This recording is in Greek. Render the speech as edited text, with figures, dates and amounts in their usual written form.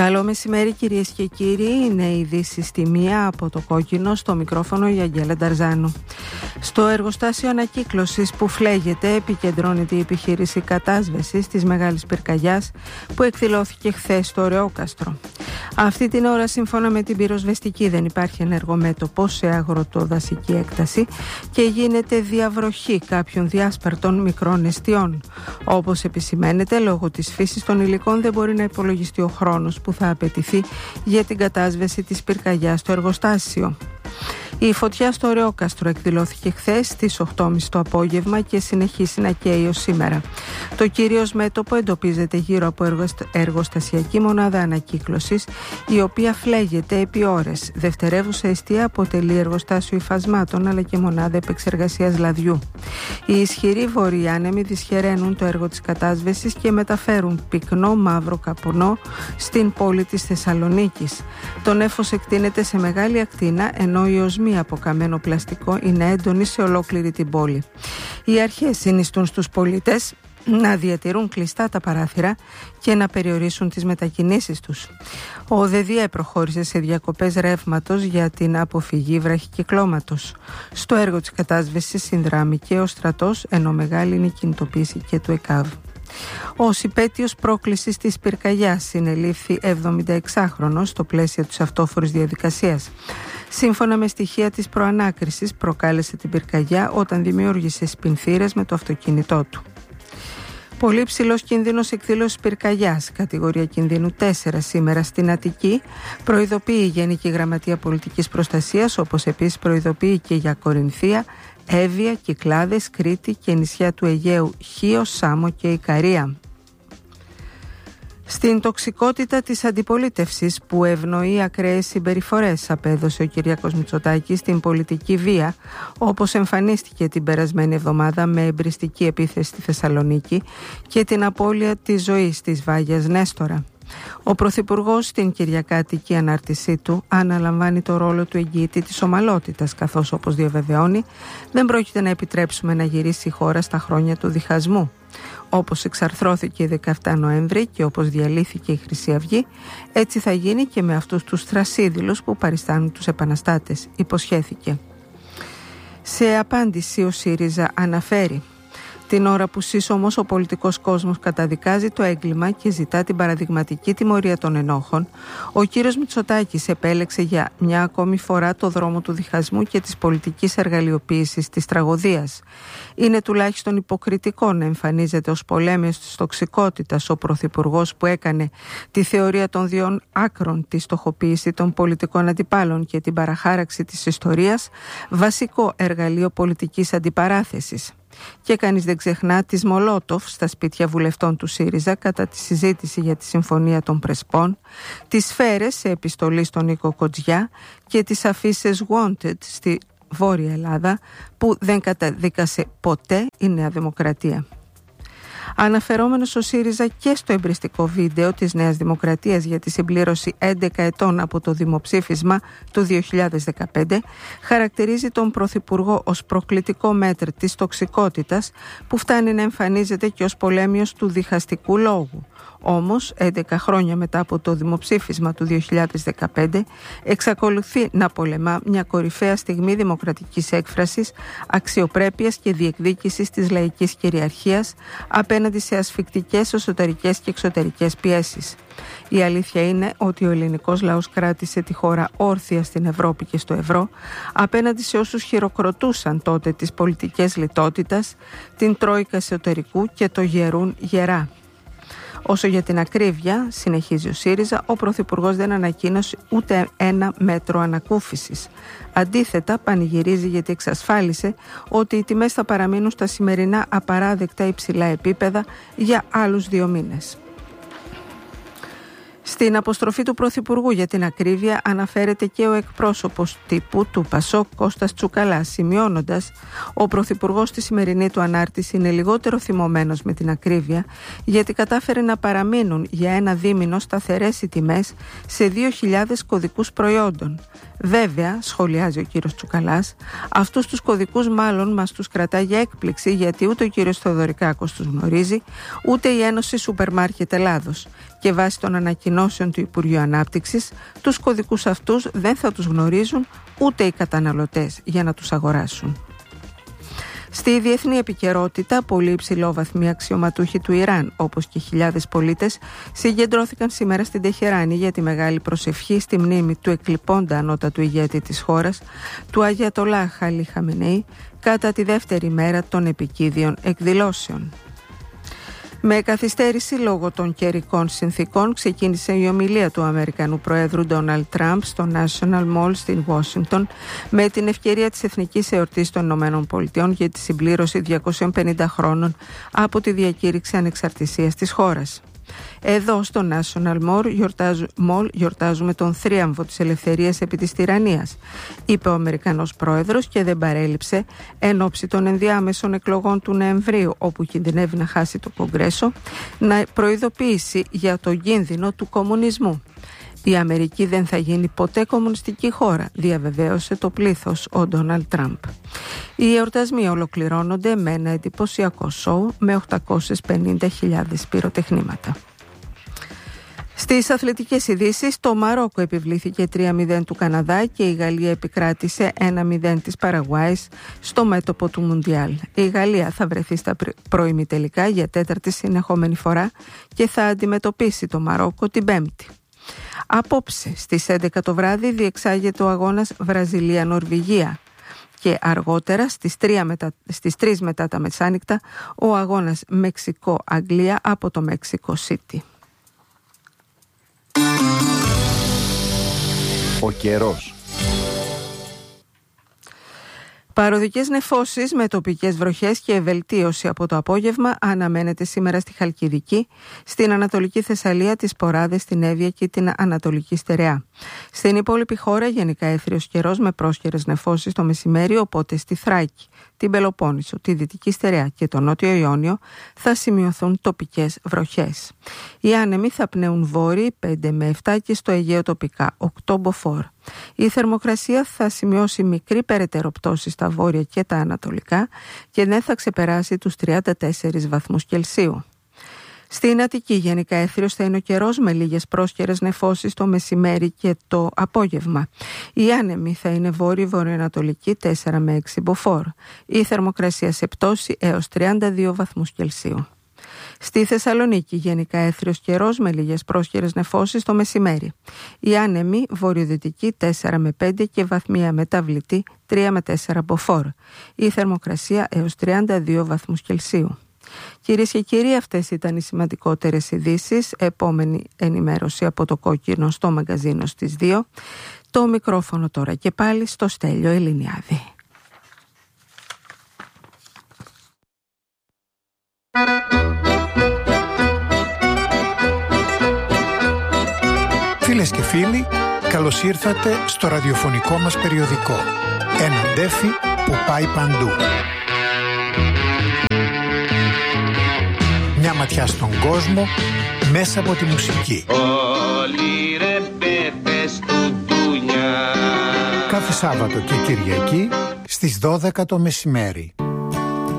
Καλό μεσημέρι κυρίες και κύριοι, είναι η ειδήσεις στη μία από το κόκκινο, στο μικρόφωνο η Αγγέλα Νταρζάνου. Στο εργοστάσιο ανακύκλωσης που φλέγεται επικεντρώνεται η επιχείρηση κατάσβεσης της Μεγάλης Πυρκαγιάς που εκδηλώθηκε χθες στο Ρεόκαστρο. Αυτή την ώρα, σύμφωνα με την πυροσβεστική, δεν υπάρχει ενεργό μέτωπο σε αγροτοδασική έκταση και γίνεται διαβροχή κάποιων διάσπαρτων μικρών εστιών. Όπως επισημαίνεται, λόγω της φύσης των υλικών δεν μπορεί να υπολογιστεί ο χρόνος που θα απαιτηθεί για την κατάσβεση της πυρκαγιάς στο εργοστάσιο. Η φωτιά στο Ρεόκαστρο εκδηλώθηκε χθες στις 8.30 το απόγευμα και συνεχίσει να καίει ως σήμερα. Το κυρίως μέτωπο εντοπίζεται γύρω από εργοστασιακή μονάδα ανακύκλωσης, η οποία φλέγεται επί ώρες. Δευτερεύουσα εστία αποτελεί εργοστάσιο υφασμάτων αλλά και μονάδα επεξεργασίας λαδιού. Οι ισχυροί βορειοί άνεμοι δυσχεραίνουν το έργο της κατάσβεσης και μεταφέρουν πυκνό μαύρο καπνό στην πόλη της Θεσσαλονίκης. Το νέφος εκτείνεται σε μεγάλη ακτίνα, ενώ η οσμή από καμένο πλαστικό είναι έντονη σε ολόκληρη την πόλη. Οι αρχές συνιστούν στους πολίτες να διατηρούν κλειστά τα παράθυρα και να περιορίσουν τις μετακινήσεις τους. Ο ΔΔΕ προχώρησε σε διακοπές ρεύματος για την αποφυγή βραχικυκλώματος. Στο έργο της κατάσβεσης συνδράμει και ο στρατός, ενώ μεγάλη είναι η κινητοποίηση και του ΕΚΑΒ. Ως υπέτειος πρόκλησης της πυρκαγιάς συνελήφθη 76χρονος στο πλαίσιο της αυτόφορης διαδικασίας. Σύμφωνα με στοιχεία της προανάκρισης, προκάλεσε την πυρκαγιά όταν δημιούργησε σπινθήρες με το αυτοκίνητό του. Πολύ ψηλός κίνδυνος εκδήλωσης πυρκαγιάς, κατηγορία κινδύνου 4 σήμερα στην Αττική, προειδοποιεί η Γενική Γραμματεία Πολιτικής Προστασίας, όπως επίσης προειδοποιεί και για Κορινθία, Εύβοια, Κυκλάδες, Κρήτη και νησιά του Αιγαίου Χίο, Σάμο και Ικαρία. Στην τοξικότητα της αντιπολίτευσης που ευνοεί ακραίες συμπεριφορές, απέδωσε ο Κυριάκος Μητσοτάκης στην πολιτική βία, όπως εμφανίστηκε την περασμένη εβδομάδα με εμπριστική επίθεση στη Θεσσαλονίκη και την απώλεια της ζωής της Βάγιας Νέστορα. Ο Πρωθυπουργός στην κυριακάτικη ανάρτησή του αναλαμβάνει το ρόλο του εγγυητή της ομαλότητας, καθώς, όπως διαβεβαιώνει, δεν πρόκειται να επιτρέψουμε να γυρίσει η χώρα στα χρόνια του διχασμού. Όπως εξαρθρώθηκε 17 Νοέμβρη και όπως διαλύθηκε η Χρυσή Αυγή, έτσι θα γίνει και με αυτούς τους θρασίδηλους που παριστάνουν τους επαναστάτες, υποσχέθηκε. Σε απάντηση ο ΣΥΡΙΖΑ αναφέρει: την ώρα που σύσσωμος ο πολιτικός κόσμος καταδικάζει το έγκλημα και ζητά την παραδειγματική τιμωρία των ενόχων, ο κύριος Μητσοτάκης επέλεξε για μια ακόμη φορά το δρόμο του διχασμού και της πολιτικής εργαλειοποίησης της τραγωδίας. Είναι τουλάχιστον υποκριτικό να εμφανίζεται ως πολέμιος της τοξικότητας ο πρωθυπουργός που έκανε τη θεωρία των δύο άκρων, τη στοχοποίηση των πολιτικών αντιπάλων και την παραχάραξη της ιστορίας, βασικό εργαλείο πολιτικής αντιπαράθεσης. Και κανείς δεν ξεχνά τις Μολότοφ στα σπίτια βουλευτών του ΣΥΡΙΖΑ κατά τη συζήτηση για τη Συμφωνία των Πρεσπών, τις σφαίρες σε επιστολή στον Νίκο Κοτζιά και τις αφίσες Wanted στη Βόρεια Ελλάδα που δεν καταδίκασε ποτέ η Νέα Δημοκρατία. Αναφερόμενος ο ΣΥΡΙΖΑ και στο εμπριστικό βίντεο της Νέας Δημοκρατίας για τη συμπλήρωση 11 ετών από το δημοψήφισμα του 2015, χαρακτηρίζει τον Πρωθυπουργό ως προκλητικό μέτρο της τοξικότητας που φτάνει να εμφανίζεται και ως πολέμιος του διχαστικού λόγου. Όμως, 11 χρόνια μετά από το δημοψήφισμα του 2015, εξακολουθεί να πολεμά μια κορυφαία στιγμή δημοκρατικής έκφρασης, αξιοπρέπειας και διεκδίκησης της λαϊκής κυριαρχίας απέναντι σε ασφικτικές εσωτερικές και εξωτερικές πιέσεις. Η αλήθεια είναι ότι ο ελληνικός λαός κράτησε τη χώρα όρθια στην Ευρώπη και στο ευρώ απέναντι σε όσους χειροκροτούσαν τότε τις πολιτικές λιτότητας, την τρόικα εσωτερικού και το γερούν γερά. Όσο για την ακρίβεια, συνεχίζει ο ΣΥΡΙΖΑ, ο Πρωθυπουργός δεν ανακοίνωσε ούτε ένα μέτρο ανακούφισης. Αντίθετα, πανηγυρίζει γιατί εξασφάλισε ότι οι τιμές θα παραμείνουν στα σημερινά απαράδεκτα υψηλά επίπεδα για άλλους 2 μήνες. Στην αποστροφή του Πρωθυπουργού για την ακρίβεια αναφέρεται και ο εκπρόσωπος τύπου του ΠΑΣΟΚ Κώστας Τσουκαλάς, σημειώνοντας: ο Πρωθυπουργός στη σημερινή του ανάρτηση είναι λιγότερο θυμωμένος με την ακρίβεια, γιατί κατάφερε να παραμείνουν για ένα δίμηνο σταθερές οι τιμές σε 2.000 κωδικούς προϊόντων. Βέβαια, σχολιάζει ο κύριος Τσουκαλάς, αυτούς τους κωδικούς μάλλον μας τους κρατάει για έκπληξη, γιατί ούτε ο κύριος Θεοδωρικάκος τους γνωρίζει, ούτε η Ένωση Σούπερ Μάρκετ Ελλάδος. Και βάσει των ανακοινώσεων του Υπουργείου Ανάπτυξης, τους κωδικούς αυτούς δεν θα τους γνωρίζουν ούτε οι καταναλωτές για να τους αγοράσουν. Στη διεθνή επικαιρότητα, πολύ υψηλόβαθμοι αξιωματούχοι του Ιράν, όπως και χιλιάδες πολίτες, συγκεντρώθηκαν σήμερα στην Τεχεράνη για τη μεγάλη προσευχή στη μνήμη του εκλειπώντα ανώτατου ηγέτη της χώρας, του Αγιατολάχ Αλί Χαμενεή, κατά τη δεύτερη μέρα των επικίδιων εκδηλώσεων. Με καθυστέρηση λόγω των καιρικών συνθήκων ξεκίνησε η ομιλία του Αμερικανού Προέδρου Ντόναλντ Τραμπ στο National Mall στην Ουάσιγκτον με την ευκαιρία της Εθνικής Εορτής των Ηνωμένων Πολιτειών για τη συμπλήρωση 250 χρόνων από τη διακήρυξη ανεξαρτησίας της χώρας. Εδώ στο National Mall γιορτάζουμε τον θρίαμβο της ελευθερίας επί της τυραννίας, είπε ο Αμερικανός Πρόεδρος και δεν παρέλειψε εν ώψη των ενδιάμεσων εκλογών του Νοεμβρίου, όπου κινδυνεύει να χάσει το Κογκρέσο, να προειδοποιήσει για το κίνδυνο του κομμουνισμού. Η Αμερική δεν θα γίνει ποτέ κομμουνιστική χώρα, διαβεβαίωσε το πλήθος ο Ντόναλντ Τραμπ. Οι εορτασμοί ολοκληρώνονται με ένα εντυπωσιακό σόου με 850.000 πυροτεχνήματα. Στις αθλητικές ειδήσεις, το Μαρόκο επιβλήθηκε 3-0 του Καναδά και η Γαλλία επικράτησε 1-0 της Παραγουάης στο μέτωπο του Μουντιάλ. Η Γαλλία θα βρεθεί στα προημιτελικά για τέταρτη συνεχόμενη φορά και θα αντιμετωπίσει το Μαρόκο την Πέμπτη. Απόψε στις 11 το βράδυ διεξάγεται ο αγώνας Βραζιλία-Νορβηγία και αργότερα στις 3 μετά τα μεσάνυχτα ο αγώνας Μεξικό-Αγγλία από το Mexico City. Ο καιρός. Παροδικές νεφώσεις με τοπικές βροχές και βελτίωση από το απόγευμα αναμένεται σήμερα στη Χαλκιδική, στην Ανατολική Θεσσαλία, τις Ποράδες, την Εύβοια και την Ανατολική Στερεά. Στην υπόλοιπη χώρα γενικά έθριος καιρός με πρόσχερες νεφώσεις το μεσημέρι, οπότε στη Θράκη, την Πελοπόννησο, τη Δυτική Στερεά και το Νότιο Ιόνιο θα σημειωθούν τοπικές βροχές. Οι άνεμοι θα πνέουν βόρειοι 5 με 7 και στο Αιγαίο τοπικά 8 μποφόρ. Η θερμοκρασία θα σημειώσει μικρή περαιτέρω πτώση στα βόρεια και τα ανατολικά και δεν θα ξεπεράσει τους 34 βαθμούς Κελσίου. Στην Αττική γενικά έθριος θα είναι ο καιρός με λίγες πρόσχερες νεφώσεις το μεσημέρι και το απόγευμα. Οι άνεμοι θα είναι βόρειο-βορειοανατολική 4 με 6 μποφόρ. Η θερμοκρασία σε πτώση έως 32 βαθμούς Κελσίου. Στη Θεσσαλονίκη γενικά έθριος καιρός με λίγες πρόσχερες νεφώσεις το μεσημέρι. Οι άνεμοι βορειοδυτική 4 με 5 και βαθμία μεταβλητή 3 με 4 μποφόρ. Η θερμοκρασία έως 32 βαθμούς Κελσίου. Κυρίες και κύριοι, αυτές ήταν οι σημαντικότερες ειδήσεις. Επόμενη ενημέρωση από το Κόκκινο στο μαγκαζίνο στις 2. Το μικρόφωνο τώρα και πάλι στο Στέλιο Ελληνιάδη. Φίλες και φίλοι, καλώς ήρθατε στο ραδιοφωνικό μας περιοδικό. Ένα ντέφι που πάει παντού. Μια ματιά στον κόσμο μέσα από τη μουσική. Όλοι ρε πέπες του ντουνιά. Κάθε Σάββατο και Κυριακή στις 12 το μεσημέρι.